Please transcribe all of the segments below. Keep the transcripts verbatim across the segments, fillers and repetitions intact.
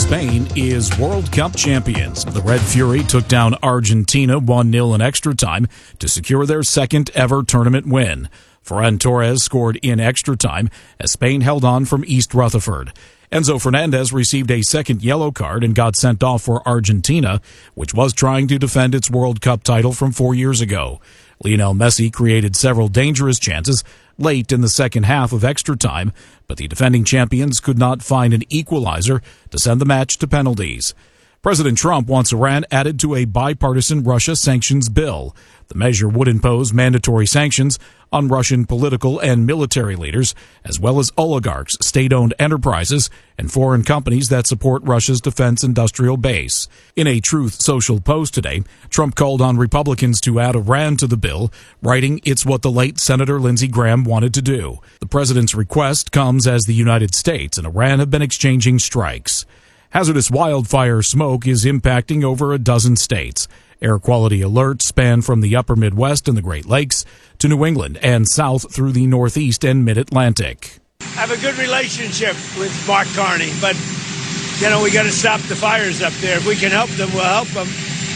Spain is World Cup champions. The Red Fury took down Argentina one nil in extra time to secure their second ever tournament win. Ferran Torres scored in extra time as Spain held on from East Rutherford. Enzo Fernandez received a second yellow card and got sent off for Argentina, which was trying to defend its World Cup title from four years ago. Lionel Messi created several dangerous chances late in the second half of extra time, but the defending champions could not find an equalizer to send the match to penalties. President Trump wants Iran added to a bipartisan Russia sanctions bill. The measure would impose mandatory sanctions on Russian political and military leaders, as well as oligarchs, state-owned enterprises, and foreign companies that support Russia's defense industrial base. In a Truth Social post today, Trump called on Republicans to add Iran to the bill, writing, "It's what the late Senator Lindsey Graham wanted to do." The president's request comes as the United States and Iran have been exchanging strikes. Hazardous wildfire smoke is impacting over a dozen states. Air quality alerts span from the upper Midwest and the Great Lakes to New England and south through the Northeast and Mid-Atlantic. I have a good relationship with Mark Carney, but, you know, we got to stop the fires up there. If we can help them, we'll help them.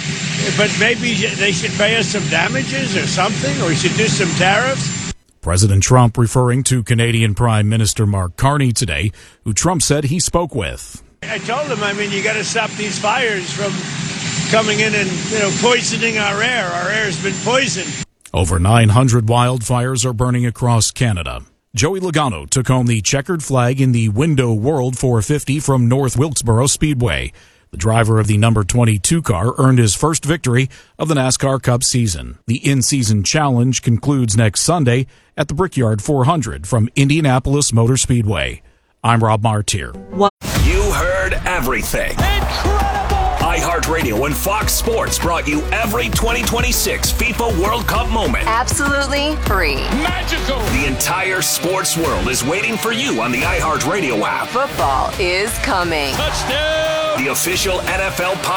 But maybe they should pay us some damages or something, or we should do some tariffs. President Trump referring to Canadian Prime Minister Mark Carney today, who Trump said he spoke with. I told him, I mean, you got to stop these fires from coming in and, you know, poisoning our air. Our air's been poisoned. Over nine hundred wildfires are burning across Canada. Joey Logano took home the checkered flag in the Window World four fifty from North Wilkesboro Speedway. The driver of the number twenty-two car earned his first victory of the NASCAR Cup season. The in-season challenge concludes next Sunday at the Brickyard four hundred from Indianapolis Motor Speedway. I'm Rob Martyr. You heard everything. Incredible! iHeartRadio and Fox Sports brought you every twenty twenty-six FIFA World Cup moment. Absolutely free. Magical! The entire sports world is waiting for you on the iHeartRadio app. Football is coming. Touchdown! The official N F L podcast.